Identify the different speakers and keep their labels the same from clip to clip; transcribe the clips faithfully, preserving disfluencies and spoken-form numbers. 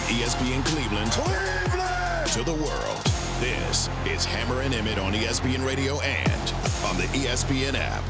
Speaker 1: E S P N Cleveland, Cleveland to the world. This is Hammer and Emmett on E S P N Radio and on the E S P N app.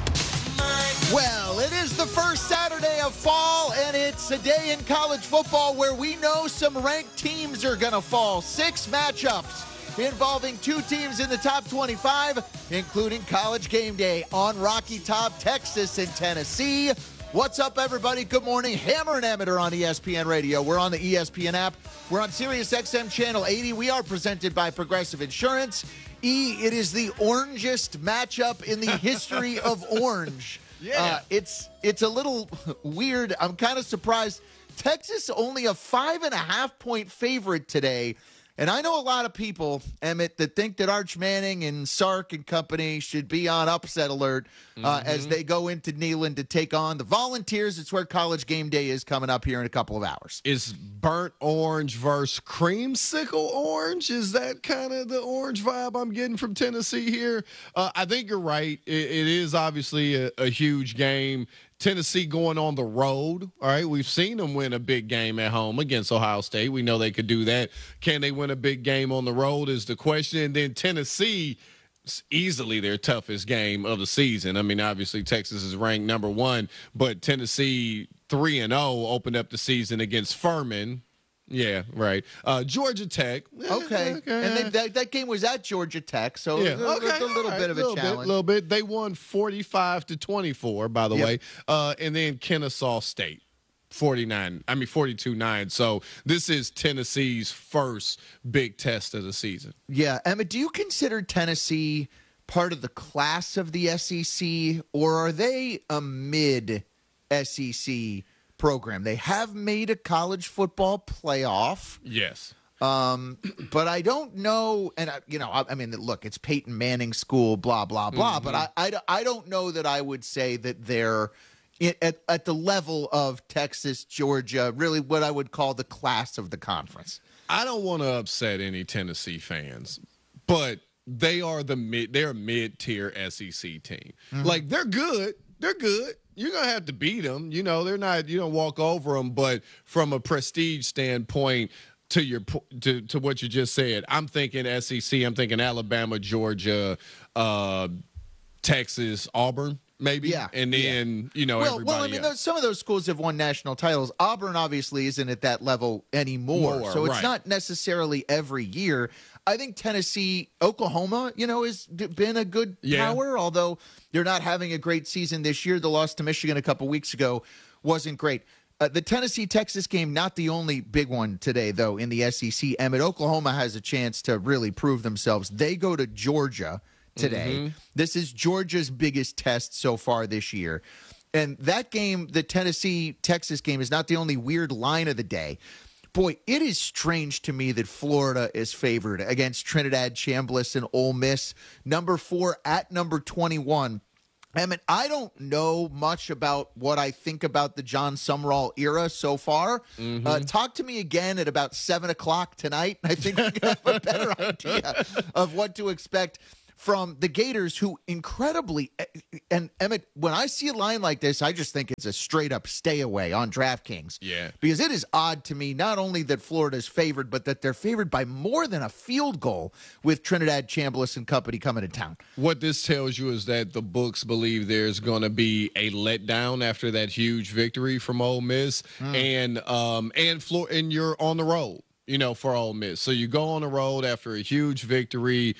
Speaker 2: Well, it is the first Saturday of fall, and it's a day in college football where we know some ranked teams are going to fall. Six matchups involving two teams in the top twenty-five, including College Game Day on Rocky Top, Texas and Tennessee. What's up, everybody? Good morning. Hammer and Emmett are on E S P N Radio. We're on the E S P N app. We're on Sirius X M Channel eighty. We are presented by Progressive Insurance. E, it is the orangest matchup in the history of orange.
Speaker 3: Yeah.
Speaker 2: Uh, it's it's a little weird. I'm kind of surprised. Texas only a five and a half point favorite today. And I know a lot of people, Emmett, that think that Arch Manning and Sark and company should be on upset alert uh, mm-hmm. as they go into Neyland to take on the Volunteers. It's where College Game Day is coming up here in a couple of hours.
Speaker 3: Is burnt orange versus creamsicle orange? Is that kind of the orange vibe I'm getting from Tennessee here? Uh, I think you're right. It, it is obviously a, a huge game. Tennessee going on the road, all right? We've seen them win a big game at home against Ohio State. We know they could do that. Can they win a big game on the road is the question. And then Tennessee, easily their toughest game of the season. I mean, obviously Texas is ranked number one, but Tennessee three and oh opened up the season against Furman. Yeah, right. Uh, Georgia Tech.
Speaker 2: Okay. okay. And they, that, that game was at Georgia Tech, so
Speaker 3: yeah.
Speaker 2: a, a,
Speaker 3: okay.
Speaker 2: a little
Speaker 3: right.
Speaker 2: bit of a,
Speaker 3: a little
Speaker 2: challenge.
Speaker 3: A little bit. They won forty-five to twenty-four, by the
Speaker 2: yep.
Speaker 3: way. Uh, and then Kennesaw State, forty-nine. I mean, forty-two nine. So this is Tennessee's first big test of the season.
Speaker 2: Yeah. Emma, do you consider Tennessee part of the class of the S E C, or are they a mid-S E C program? They have made a college football playoff.
Speaker 3: Yes.
Speaker 2: Um, but I don't know. And, I, you know, I, I mean, look, it's Peyton Manning school, blah, blah, blah. Mm-hmm. But I, I, I don't know that I would say that they're at, at the level of Texas, Georgia, really what I would call the class of the conference.
Speaker 3: I don't want to upset any Tennessee fans, but they are the mid, they're a mid-tier S E C team. Mm-hmm. Like, they're good. They're good. You're going to have to beat them. You know, they're not, you don't walk over them. But from a prestige standpoint, to your to, to what you just said, I'm thinking S E C. I'm thinking Alabama, Georgia, uh, Texas, Auburn, maybe.
Speaker 2: Yeah.
Speaker 3: And then,
Speaker 2: yeah.
Speaker 3: you know,
Speaker 2: well,
Speaker 3: everybody
Speaker 2: Well, I mean,
Speaker 3: else.
Speaker 2: those, some of those schools have won national titles. Auburn obviously isn't at that level anymore.
Speaker 3: More,
Speaker 2: so it's
Speaker 3: right.
Speaker 2: not necessarily every year. I think Tennessee, Oklahoma, you know, has been a good
Speaker 3: yeah.
Speaker 2: power, although they're not having a great season this year. The loss to Michigan a couple weeks ago wasn't great. Uh, the Tennessee-Texas game, not the only big one today, though, in the S E C. Emmett, Oklahoma has a chance to really prove themselves. They go to Georgia today. Mm-hmm. This is Georgia's biggest test so far this year. And that game, the Tennessee-Texas game, is not the only weird line of the day. Boy, it is strange to me that Florida is favored against Trinidad, Chambliss, and Ole Miss, number four at number twenty-one. I mean, I don't know much about what I think about the John Sumrall era so far. Mm-hmm. Uh, talk to me again at about seven o'clock tonight. I think we can have a better idea of what to expect from the Gators, who incredibly, and Emmett, when I see a line like this, I just think it's a straight up stay away on DraftKings.
Speaker 3: Yeah.
Speaker 2: Because it is odd to me, not only that Florida is favored, but that they're favored by more than a field goal with Trinidad, Chambliss, and company coming to town.
Speaker 3: What this tells you is that the books believe there's going to be a letdown after that huge victory from Ole Miss, mm. and um and Flor- and you're on the road. You know, for Ole Miss. So you go on the road after a huge victory.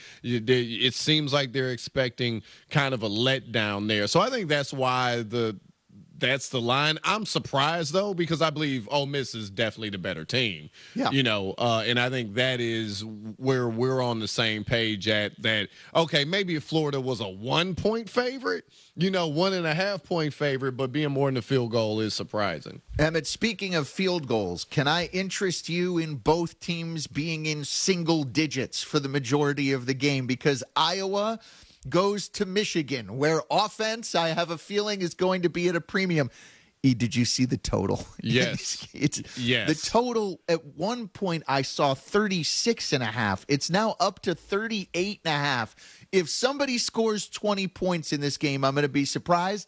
Speaker 3: It seems like they're expecting kind of a letdown there. So I think that's why the that's the line. I'm surprised, though, because I believe Ole Miss is definitely the better team.
Speaker 2: Yeah.
Speaker 3: You know, uh, and I think that is where we're on the same page at that, okay, maybe if Florida was a one-point favorite, you know, one and a half point favorite, but being more in the field goal is surprising.
Speaker 2: Emmett, speaking of field goals, can I interest you in both teams being in single digits for the majority of the game? Because Iowa goes to Michigan, where offense, I have a feeling, is going to be at a premium. E, did you see the total?
Speaker 3: Yes.
Speaker 2: it's,
Speaker 3: yes.
Speaker 2: The total, at one point, I saw thirty-six and a half. It's now up to thirty-eight and a half. If somebody scores twenty points in this game, I'm going to be surprised.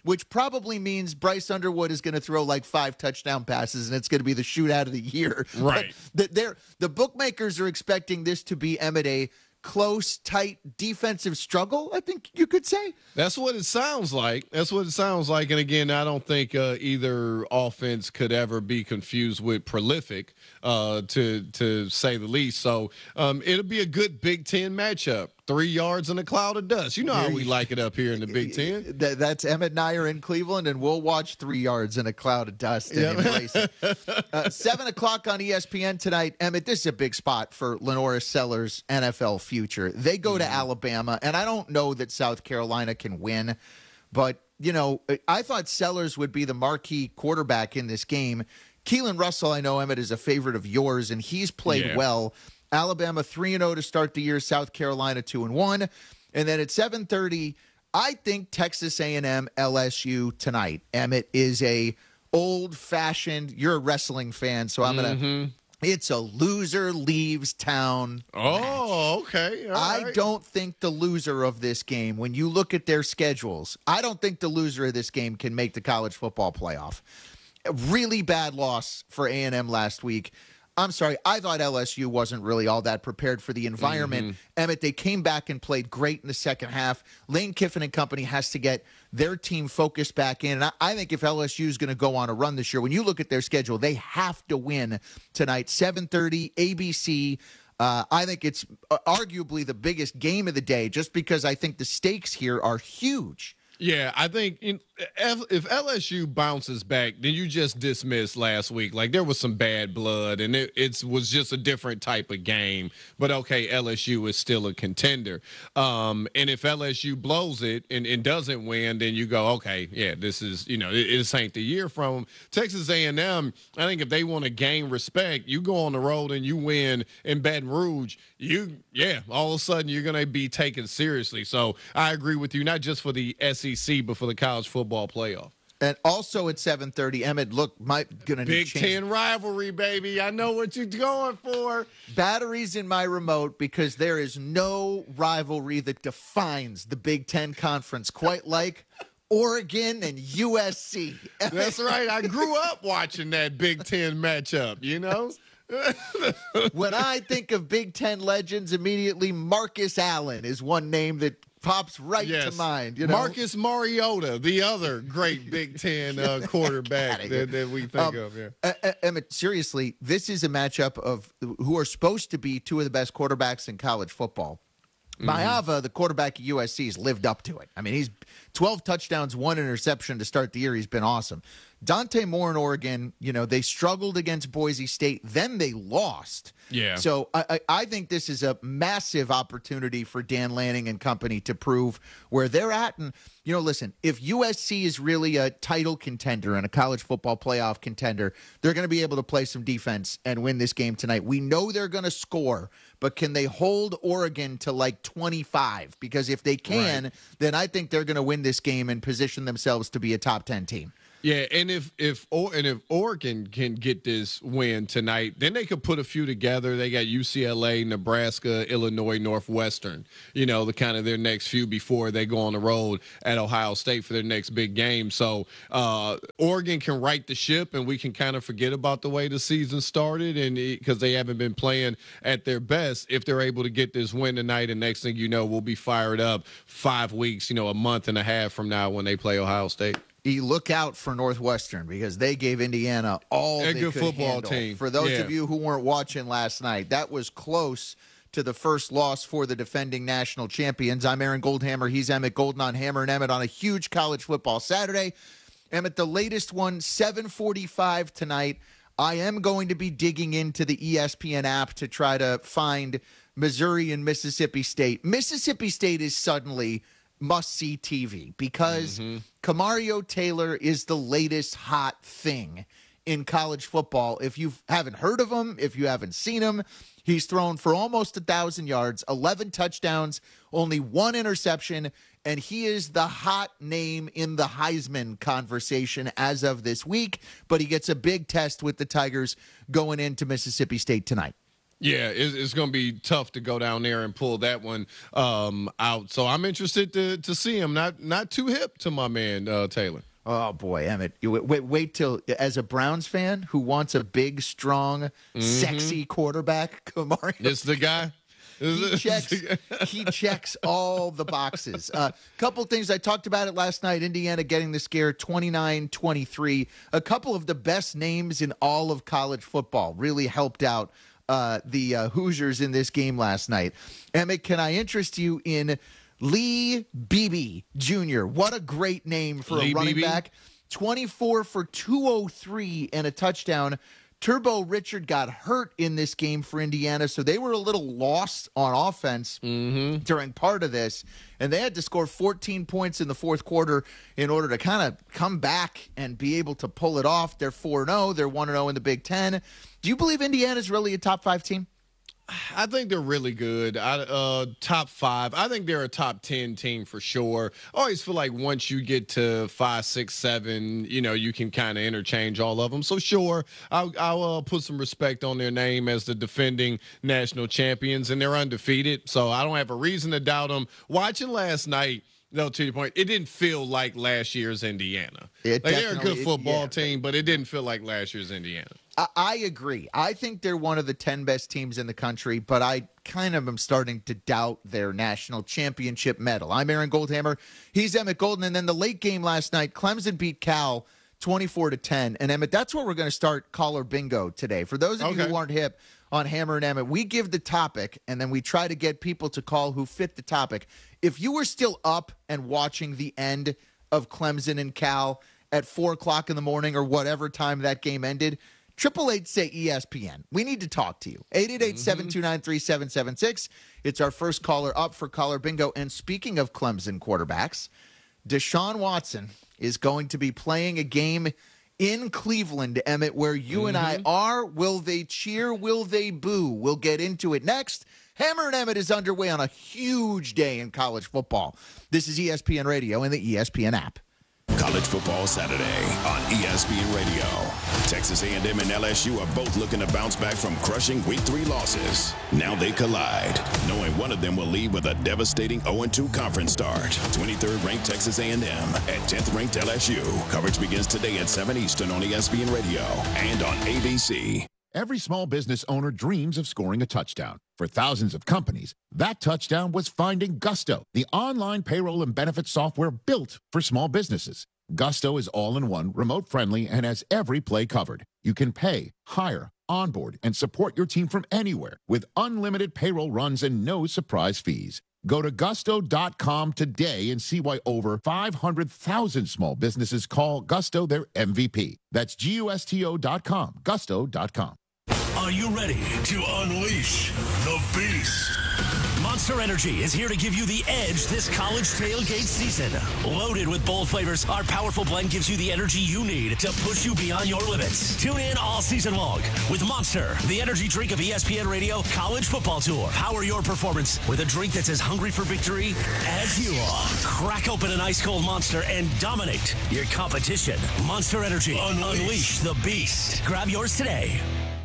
Speaker 2: which probably means Bryce Underwood is going to throw like five touchdown passes, and it's going to be the shootout of the year.
Speaker 3: Right.
Speaker 2: But the, the bookmakers are expecting this to be, Emmett, a close, tight defensive struggle, I think you could say.
Speaker 3: That's what it sounds like. That's what it sounds like. And again, I don't think uh, either offense could ever be confused with prolific, uh, to to say the least. So um, it'll be a good Big Ten matchup. Three yards in a cloud of dust. You know how we like it up here in the Big Ten.
Speaker 2: That, that's Emmett and I are in Cleveland, and we'll watch three yards in a cloud of dust and
Speaker 3: Yep.
Speaker 2: embrace it. Uh, seven o'clock on E S P N tonight. Emmett, this is a big spot for Lenora Sellers' N F L future. They go to Alabama, and I don't know that South Carolina can win, but, you know, I thought Sellers would be the marquee quarterback in this game. Keelan Russell, I know, Emmett, is a favorite of yours, and he's played
Speaker 3: Yeah.
Speaker 2: well. Alabama three and oh to start the year, South Carolina two and one. And then at seven thirty, I think Texas A and M L S U tonight. Emmett is a old-fashioned, you're a wrestling fan, so I'm going to it's a loser leaves town.
Speaker 3: Oh, okay. All
Speaker 2: I
Speaker 3: right.
Speaker 2: don't think the loser of this game, when you look at their schedules, I don't think the loser of this game can make the college football playoff. A really bad loss for A and M last week. I'm sorry, I thought L S U wasn't really all that prepared for the environment.
Speaker 3: Mm-hmm.
Speaker 2: Emmett, they came back and played great in the second half. Lane Kiffin and company has to get their team focused back in. And I, I think if L S U is going to go on a run this year, when you look at their schedule, they have to win tonight. seven thirty, A B C. Uh, I think it's uh, arguably the biggest game of the day just because I think the stakes here are huge.
Speaker 3: Yeah, I think in, if, if L S U bounces back, then you just dismissed last week. Like, there was some bad blood, and it it's, was just a different type of game. But, okay, L S U is still a contender. Um, and if L S U blows it and, and doesn't win, then you go, okay, yeah, this is, you know, this ain't the year from them. Texas A and M, I think if they want to gain respect, you go on the road and you win in Baton Rouge, you, yeah, all of a sudden you're going to be taken seriously. So I agree with you, not just for the S E C, but for the college football playoff.
Speaker 2: And also at seven thirty, Emmett, look, my gonna need
Speaker 3: Big
Speaker 2: change.
Speaker 3: Ten rivalry, baby. I know what you're going for.
Speaker 2: Batteries in my remote because there is no rivalry that defines the Big Ten Conference quite like Oregon and U S C.
Speaker 3: That's right. I grew up watching that Big Ten matchup, you know?
Speaker 2: When I think of Big Ten legends, immediately Marcus Allen is one name that pops right
Speaker 3: Yes.
Speaker 2: to mind. You know?
Speaker 3: Marcus Mariota, the other great Big Ten uh, quarterback
Speaker 2: Outta here.
Speaker 3: that, that we think
Speaker 2: Um,
Speaker 3: of. Yeah.
Speaker 2: Uh, uh, Emmett, seriously, this is a matchup of who are supposed to be two of the best quarterbacks in college football. Maava, the quarterback at U S C, has lived up to it. I mean, he's twelve touchdowns, one interception to start the year. He's been awesome. Dante Moore in Oregon, you know, they struggled against Boise State. Then they lost.
Speaker 3: Yeah.
Speaker 2: So I, I, I think this is a massive opportunity for Dan Lanning and company to prove where they're at. And, you know, listen, if U S C is really a title contender and a college football playoff contender, they're going to be able to play some defense and win this game tonight. We know they're going to score, but can they hold Oregon to like twenty-five? Because if they can,
Speaker 3: Right.
Speaker 2: then I think they're going to win this game and position themselves to be a top ten team.
Speaker 3: Yeah, and if if or and if Oregon can get this win tonight, then they could put a few together. They got U C L A, Nebraska, Illinois, Northwestern. You know, the kind of their next few before they go on the road at Ohio State for their next big game. So uh, Oregon can right the ship, and we can kind of forget about the way the season started, and because they haven't been playing at their best. If they're able to get this win tonight, and next thing you know, we'll be fired up five weeks, you know, a month and a half from now when they play Ohio State.
Speaker 2: You look out for Northwestern because they gave Indiana all
Speaker 3: A
Speaker 2: they
Speaker 3: good
Speaker 2: could
Speaker 3: football
Speaker 2: handle.
Speaker 3: team.
Speaker 2: For those
Speaker 3: Yeah.
Speaker 2: of you who weren't watching last night, that was close to the first loss for the defending national champions. I'm Aaron Goldhammer. He's Emmett Golden on Hammer and Emmett on a huge college football Saturday. Emmett, the latest one, seven forty-five tonight. I am going to be digging into the E S P N app to try to find Missouri and Mississippi State. Mississippi State is suddenly must-see T V because
Speaker 3: Mm-hmm.
Speaker 2: Kamario Taylor is the latest hot thing in college football. If you haven't heard of him, if you haven't seen him, he's thrown for almost a thousand yards, eleven touchdowns, only one interception, and he is the hot name in the Heisman conversation as of this week. But he gets a big test with the Tigers going into Mississippi State tonight.
Speaker 3: Yeah, it's, it's going to be tough to go down there and pull that one um, out. So I'm interested to to see him. Not not too hip to my man uh, Taylor.
Speaker 2: Oh boy, Emmett! You wait, wait, wait till as a Browns fan who wants a big, strong, mm-hmm. sexy quarterback, Kamari.
Speaker 3: It's the guy.
Speaker 2: He checks. He checks all the boxes. A uh, couple things I talked about it last night. Indiana getting the scare, twenty-nine twenty-three. A couple of the best names in all of college football really helped out uh, the uh, Hoosiers in this game last night. Emmett, can I interest you in Lee Beebe Junior? What a great name for
Speaker 3: Lee
Speaker 2: a running
Speaker 3: Beebe?
Speaker 2: back. twenty-four for two oh three and a touchdown. Turbo Richard got hurt in this game for Indiana, so they were a little lost on offense
Speaker 3: mm-hmm.
Speaker 2: during part of this, and they had to score fourteen points in the fourth quarter in order to kind of come back and be able to pull it off. They're four and oh. They're one and oh in the Big Ten. Do you believe Indiana's really a top five team?
Speaker 3: I think they're really good. I, uh, top five. I think they're a top ten team for sure. I always feel like once you get to five, six, seven, you know, you can kind of interchange all of them. So sure, I'll, I'll uh, put some respect on their name as the defending national champions, and they're undefeated. So I don't have a reason to doubt them. Watching last night, no, to your point, it didn't feel like last year's Indiana.
Speaker 2: It
Speaker 3: like they're a good football
Speaker 2: yeah.
Speaker 3: team, but it didn't feel like last year's Indiana.
Speaker 2: I agree. I think they're one of the ten best teams in the country, but I kind of am starting to doubt their national championship medal. I'm Aaron Goldhammer. He's Emmett Golden. And then the late game last night, Clemson beat Cal twenty-four to ten. And Emmett, that's where we're going to start caller bingo today. For those of
Speaker 3: okay.
Speaker 2: you who aren't hip on Hammer and Emmett, we give the topic, and then we try to get people to call who fit the topic. If you were still up and watching the end of Clemson and Cal at four o'clock in the morning or whatever time that game ended, Triple eight say E S P N. We need to talk to you. eight eight eight, seven two nine, three seven seven six. It's our first caller up for caller bingo. And speaking of Clemson quarterbacks, Deshaun Watson is going to be playing a game in Cleveland, Emmett, where you mm-hmm. and I are. Will they cheer? Will they boo? We'll get into it next. Hammer and Emmett is underway on a huge day in college football. This is E S P N Radio and the E S P N app.
Speaker 1: College Football Saturday on E S P N Radio. Texas A and M and L S U are both looking to bounce back from crushing week three losses. Now they collide, knowing one of them will leave with a devastating oh and two conference start. twenty-third ranked Texas A and M and tenth ranked L S U. Coverage begins today at seven Eastern on E S P N Radio and on A B C.
Speaker 4: Every small business owner dreams of scoring a touchdown. For thousands of companies, that touchdown was finding Gusto, the online payroll and benefits software built for small businesses. Gusto is all-in-one, remote-friendly, and has every play covered. You can pay, hire, onboard, and support your team from anywhere with unlimited payroll runs and no surprise fees. Go to gusto dot com today and see why over five hundred thousand small businesses call Gusto their M V P. That's G U S T O dot com, gusto dot com.
Speaker 5: Are you ready to unleash the beast? Monster Energy is here to give you the edge this college tailgate season. Loaded with bold flavors, our powerful blend gives you the energy you need to push you beyond your limits. Tune in all season long with Monster, the energy drink of E S P N Radio College Football Tour. Power your performance with a drink that's as hungry for victory as you are. Crack open an ice-cold Monster and dominate your competition. Monster Energy. Unleash, Unleash the beast. Grab yours today.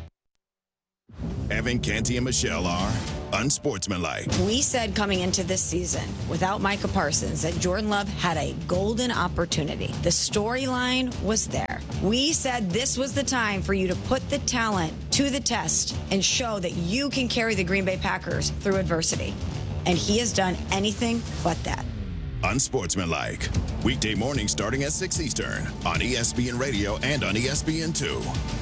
Speaker 1: Evan, Canty, and Michelle are unsportsmanlike.
Speaker 6: We said coming into this season, without Micah Parsons, that Jordan Love had a golden opportunity. The storyline was there. We said this was the time for you to put the talent to the test and show that you can carry the Green Bay Packers through adversity. And he has done anything but that.
Speaker 1: Unsportsmanlike. Weekday morning starting at six Eastern on E S P N Radio and on E S P N two.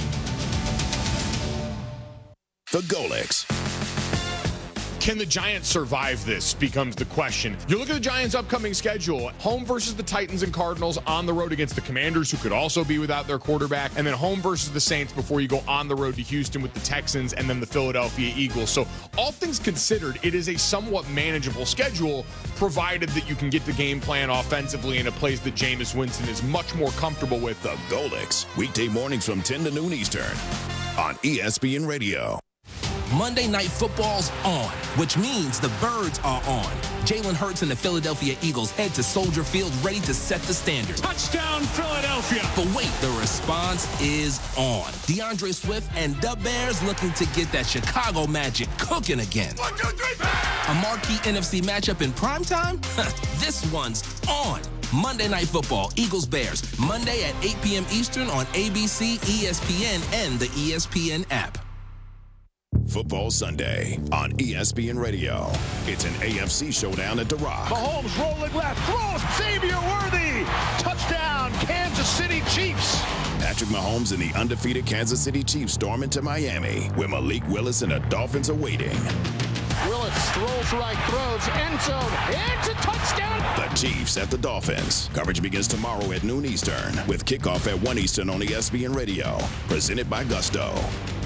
Speaker 1: The Golix.
Speaker 7: Can the Giants survive this becomes the question. You look at the Giants' upcoming schedule, home versus the Titans and Cardinals, on the road against the Commanders, who could also be without their quarterback, and then home versus the Saints before you go on the road to Houston with the Texans and then the Philadelphia Eagles. So all things considered, it is a somewhat manageable schedule, provided that you can get the game plan offensively in a place that Jameis Winston is much more comfortable with.
Speaker 1: The Golix. Weekday mornings from ten to noon Eastern on E S P N Radio.
Speaker 8: Monday Night Football's on, which means the Birds are on. Jalen Hurts and the Philadelphia Eagles head to Soldier Field ready to set the standard.
Speaker 5: Touchdown, Philadelphia.
Speaker 8: But wait, the response is on. DeAndre Swift and the Bears looking to get that Chicago magic cooking again.
Speaker 5: One, two, three, bang!
Speaker 8: A marquee N F C matchup in primetime? This one's on. Monday Night Football, Eagles-Bears, Monday at eight p.m. Eastern on A B C, E S P N, and the E S P N app.
Speaker 1: Football Sunday on E S P N Radio. It's an A F C showdown at The Rock.
Speaker 9: Mahomes rolling left, throws, Xavier Worthy. Touchdown, Kansas City Chiefs.
Speaker 1: Patrick Mahomes and the undefeated Kansas City Chiefs storm into Miami, where Malik Willis and the Dolphins are waiting.
Speaker 9: Willis throws right, throws, end zone, it's a touchdown.
Speaker 1: The Chiefs at the Dolphins. Coverage begins tomorrow at noon Eastern, with kickoff at one Eastern on E S P N Radio. Presented by Gusto.